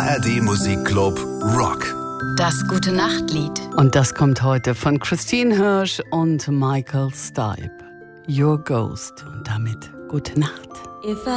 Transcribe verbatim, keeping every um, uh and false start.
A R D Musikclub Rock. Das Gute-Nacht-Lied. Und das kommt heute von Christine Hirsch und Michael Stipe. Your Ghost. Und damit gute Nacht. If